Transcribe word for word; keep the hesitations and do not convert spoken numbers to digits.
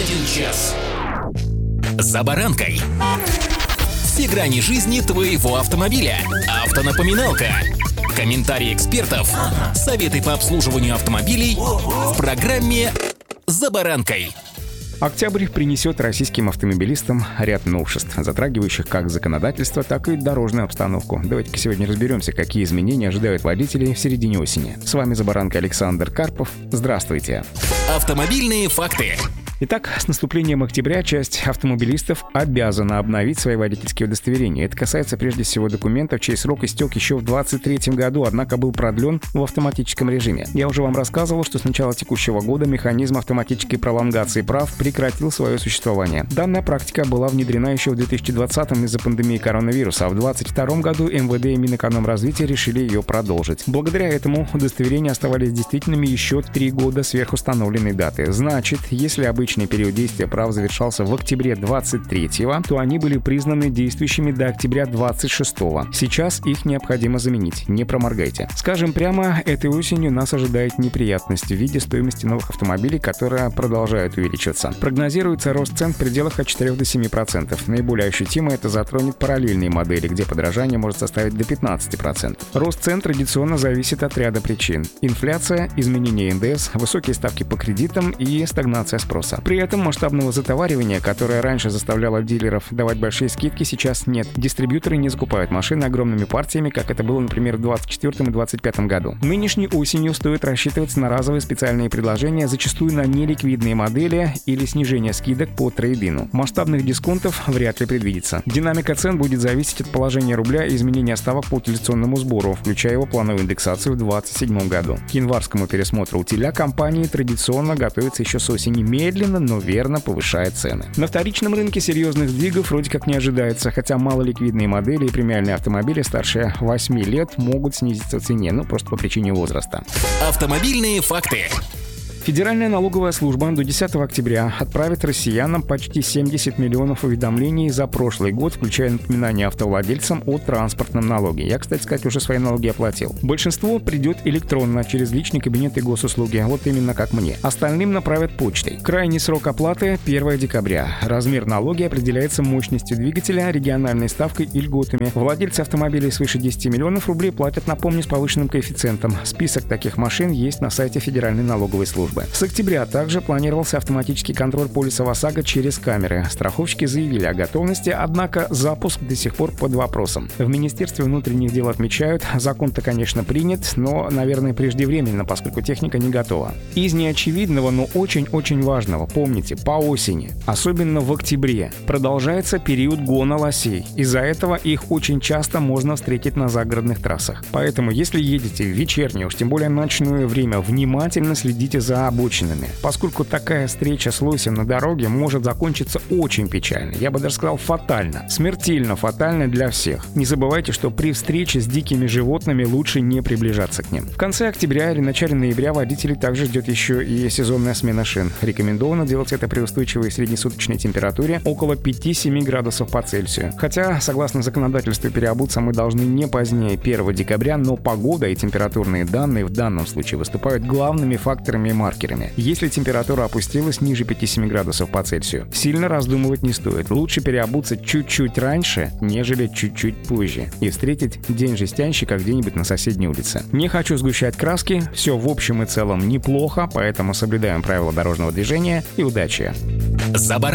один час. За баранкой. Все грани жизни твоего автомобиля. Автонапоминалка. Комментарии экспертов. Советы по обслуживанию автомобилей в программе «За баранкой». Октябрь принесет российским автомобилистам ряд новшеств, затрагивающих как законодательство, так и дорожную обстановку. Давайте-ка сегодня разберемся, какие изменения ожидают водителей в середине осени. С вами «За баранкой» Александр Карпов. Здравствуйте. Автомобильные факты. Итак, с наступлением октября часть автомобилистов обязана обновить свои водительские удостоверения. Это касается прежде всего документов, чей срок истек еще в двадцать третьем году, однако был продлен в автоматическом режиме. Я уже вам рассказывал, что с начала текущего года механизм автоматической пролонгации прав прекратил свое существование. Данная практика была внедрена еще в две тысячи двадцатом из-за пандемии коронавируса, а в двадцать втором году эм вэ дэ и Минэкономразвития решили ее продолжить. Благодаря этому удостоверения оставались действительными еще три года сверх установленной даты. Значит, если обычно период действия прав завершался в октябре двадцать третьего, то они были признаны действующими до октября двадцать шестого. Сейчас их необходимо заменить, не проморгайте. Скажем прямо, этой осенью нас ожидает неприятность в виде стоимости новых автомобилей, которая продолжает увеличиваться. Прогнозируется рост цен в пределах от четырёх до семи процентов. Наиболее ощутимо это затронет параллельные модели, где подорожание может составить до пятнадцати процентов. Рост цен традиционно зависит от ряда причин. Инфляция, изменение эн дэ эс, высокие ставки по кредитам и стагнация спроса. При этом масштабного затоваривания, которое раньше заставляло дилеров давать большие скидки, сейчас нет. Дистрибьюторы не закупают машины огромными партиями, как это было, например, в двадцать четвёртом и двадцать пятом году. Нынешней осенью стоит рассчитывать на разовые специальные предложения, зачастую на неликвидные модели или снижение скидок по трейд-ину. Масштабных дисконтов вряд ли предвидится. Динамика цен будет зависеть от положения рубля и изменения ставок по утилизационному сбору, включая его плановую индексацию в двадцать седьмом году. К январскому пересмотру утиля компании традиционно готовятся еще с осени, медленно, но верно повышает цены. На вторичном рынке серьезных сдвигов вроде как не ожидается, хотя малоликвидные модели и премиальные автомобили старше восьми лет могут снизиться в цене, ну просто по причине возраста. Автомобильные факты. Федеральная налоговая служба до десятого октября отправит россиянам почти семьдесят миллионов уведомлений за прошлый год, включая напоминания автовладельцам о транспортном налоге. Я, кстати сказать, уже свои налоги оплатил. Большинство придет электронно, через личный кабинет и госуслуги, вот именно как мне. Остальным направят почтой. Крайний срок оплаты – первого декабря. Размер налоги определяется мощностью двигателя, региональной ставкой и льготами. Владельцы автомобилей свыше десяти миллионов рублей платят, напомню, с повышенным коэффициентом. Список таких машин есть на сайте Федеральной налоговой службы. С октября также планировался автоматический контроль полиса ОСАГО через камеры. Страховщики заявили о готовности, однако запуск до сих пор под вопросом. В Министерстве внутренних дел отмечают, закон-то, конечно, принят, но, наверное, преждевременно, поскольку техника не готова. Из неочевидного, но очень-очень важного, помните, по осени, особенно в октябре, продолжается период гона лосей. Из-за этого их очень часто можно встретить на загородных трассах. Поэтому, если едете в вечернее, уж тем более ночное время, внимательно следите за обочинами, поскольку такая встреча с лосем на дороге может закончиться очень печально. Я бы даже сказал фатально. Смертельно фатально для всех. Не забывайте, что при встрече с дикими животными лучше не приближаться к ним. В конце октября или начале ноября водителей также ждет еще и сезонная смена шин. Рекомендовано делать это при устойчивой среднесуточной температуре около пяти-семи градусов по Цельсию. Хотя, согласно законодательству, переобуться мы должны не позднее первого декабря, но погода и температурные данные в данном случае выступают главными факторами маркетинга. Если температура опустилась ниже пяти-семи градусов по Цельсию, сильно раздумывать не стоит. Лучше переобуться чуть-чуть раньше, нежели чуть-чуть позже, и встретить день жестянщика где-нибудь на соседней улице. Не хочу сгущать краски, все в общем и целом неплохо, поэтому соблюдаем правила дорожного движения и удачи.